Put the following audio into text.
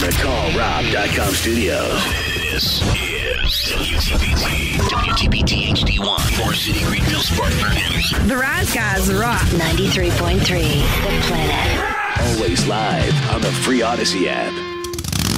the CallRob.com studios. This is WTPT HD1, Forest City, Greenville, Spartanburg. The Rise Guys rock. 93.3 The Planet. Always live on the free Odyssey app.